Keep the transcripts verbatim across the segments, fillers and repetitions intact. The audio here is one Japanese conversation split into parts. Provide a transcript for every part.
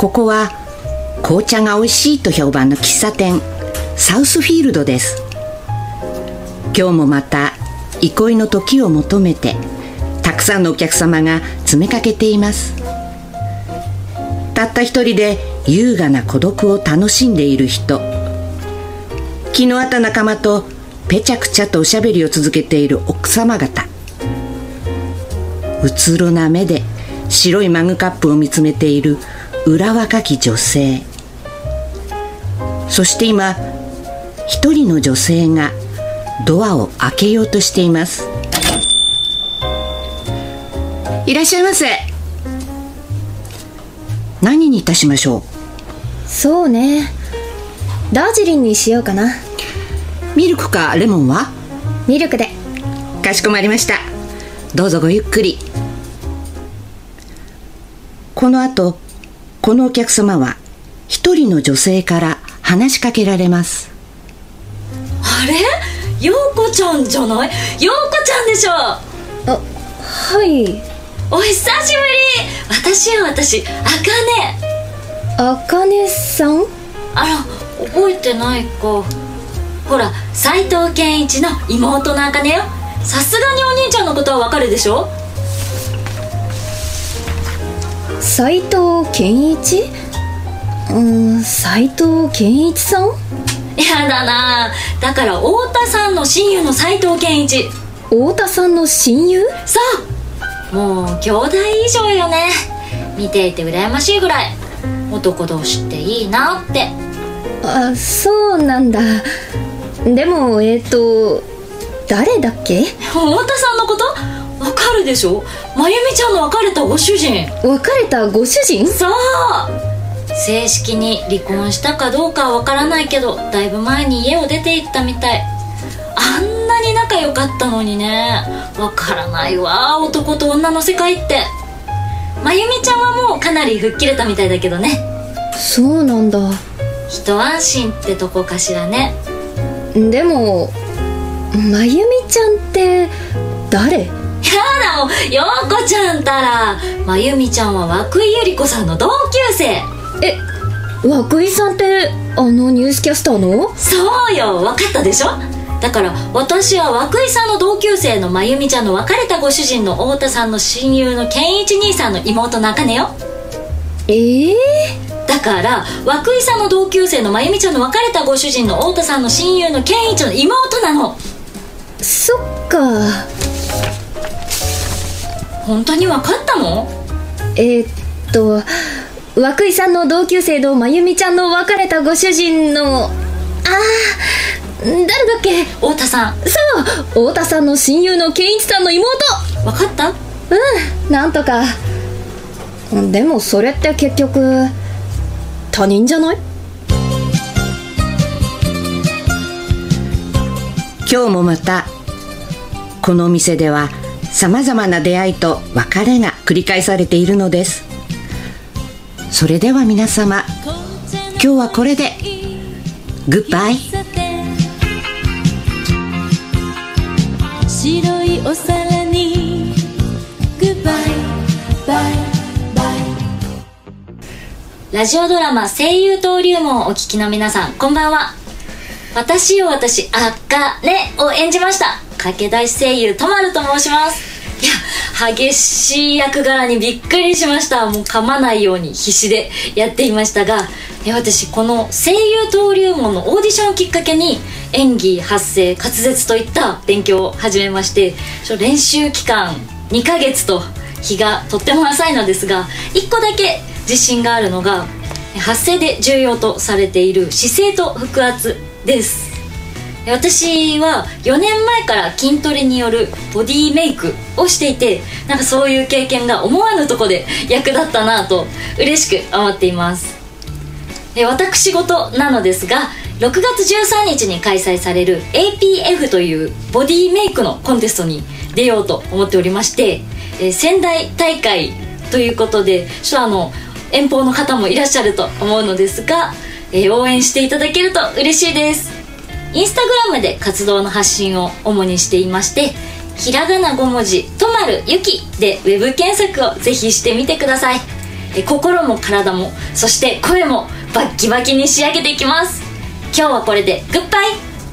ここは紅茶が美味しいと評判の喫茶店サウスフィールドです。今日もまた憩いの時を求めてたくさんのお客様が詰めかけています。たった一人で優雅な孤独を楽しんでいる人、気の合った仲間とぺちゃくちゃとおしゃべりを続けている奥様方、うつろな目で白いマグカップを見つめている裏若き女性、そして今一人の女性がドアを開けようとしています。いらっしゃいませ。何にいたしましょう。 そうね、ダージリンにしようかな。 ミルクかレモンは？ ミルクで。 かしこまりました。どうぞごゆっくり。この後このお客様は一人の女性から話しかけられます。 あれ、陽子ちゃんじゃない？陽子ちゃんでしょ。あ、 はい。 お久しぶり。私よ、私、あかね。 あかねさん？ あら、覚えてないか。ほら、斉藤健一の妹のあかねよ。さすがにお兄ちゃんのことはわかるでしょ。 斉藤健一？うーん、斉藤健一さん？ やだな。だから太田さんの親友の斉藤健一。 太田さんの親友？ そう、もう兄弟以上よね。見ていて羨ましいぐらい男同士っていいなって。 あ、そうなんだ。でもえっと誰だっけ？ 太田さんのことわかるでしょ。まゆみちゃんの別れたご主人。 別れたご主人？ そう、正式に離婚したかどうかはわからないけど、だいぶ前に家を出て行ったみたい。あんなに仲良かったのにね。わからないわ、男と女の世界って。まゆみちゃんはもうかなり吹っ切れたみたいだけどね。 そうなんだ。 一安心ってとこかしらね。 でもまゆみちゃんって誰？ やだもう、陽子ちゃんたら。まゆみちゃんは涌井ゆり子さんの同級生。 え、涌井さんってあのニュースキャスターの？ そうよ、分かったでしょ。だから私は涌井さんの同級生のまゆみちゃんの別れたご主人の太田さんの親友の健一兄さんの妹のあかねよ。 ええー、だから涌井さんの同級生のまゆみちゃんの別れたご主人の太田さんの親友の健一の妹なの。 そっか。 本当に分かったの？ えー、っと涌井さんの同級生のまゆみちゃんの別れたご主人の、あー、誰だっけ？ 太田さん。 そう、太田さんの親友の健一さんの妹。 分かった？ うん、なんとか。でもそれって結局他人じゃない？ 今日もまたこのお店ではさまざまな出会いと別れが繰り返されているのです。それでは皆様、今日はこれでグッバイ。 白いお皿にグッバイバイバイ。 ラジオドラマ声優登竜門をお聞きの皆さん、こんばんは。私を私あかねを演じました駆け出し声優とまると申します。いや、激しい役柄にびっくりしました。もう噛まないように必死でやっていましたが、私この声優登竜門のオーディションをきっかけに演技、発声、滑舌といった勉強を始めまして、練習期間にかげつと日がとっても浅いのですが、いっこだけ自信があるのが発声で重要とされている姿勢と腹圧です。私はよねんまえから筋トレによるボディメイクをしていて、なんかそういう経験が思わぬとこで役立ったなと嬉しく思っています。私事なのですが、ろくがつじゅうさんにちに開催される エーピーエフ というボディメイクのコンテストに出ようと思っておりまして、えー、仙台大会ということで、ちょっとあの遠方の方もいらっしゃると思うのですが、えー、応援していただけると嬉しいです。インスタグラムで活動の発信を主にしていまして、ひらがなごもじとまるゆきでウェブ検索をぜひしてみてください。 え心も体もそして声もバッキバキに仕上げていきます。今日はこれでグッバイ。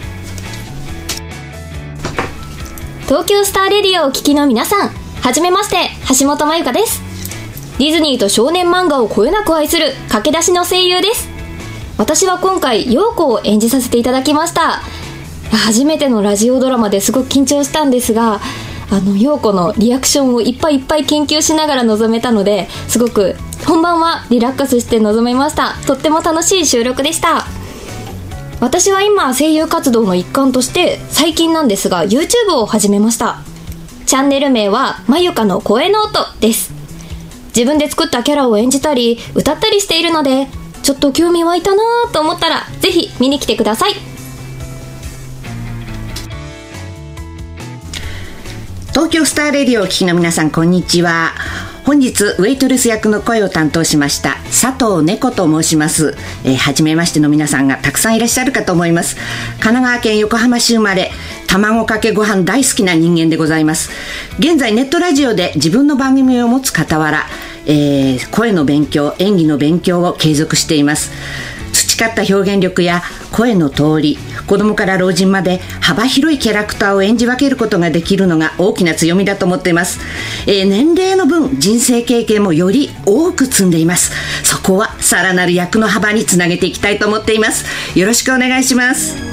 東京スターレディオをお聞きの皆さん、はじめまして、橋本まゆかです。ディズニーと少年漫画をこよなく愛する駆け出しの声優です。私は今回陽子を演じさせていただきました。初めてのラジオドラマですごく緊張したんですが、あの陽子のリアクションをいっぱいいっぱい研究しながら臨めたので、すごく本番はリラックスして臨めました。とっても楽しい収録でした。私は今声優活動の一環として最近なんですが YouTube を始めました。チャンネル名はまゆかの声ノートです。自分で作ったキャラを演じたり歌ったりしているので、ちょっと興味湧いたなと思ったらぜひ見に来てください。 東京スターレディオをお聞きの皆さん、こんにちは。本日ウェイトレス役の声を担当しました佐藤猫と申します。えー、初めましての皆さんがたくさんいらっしゃるかと思います。神奈川県横浜市生まれ、卵かけご飯大好きな人間でございます。現在ネットラジオで自分の番組を持つ傍ら、えー、声の勉強、演技の勉強を継続しています。培った表現力や声の通り、子供から老人まで幅広いキャラクターを演じ分けることができるのが大きな強みだと思っています。えー、年齢の分人生経験もより多く積んでいます。そこはさらなる役の幅につなげていきたいと思っています。よろしくお願いします。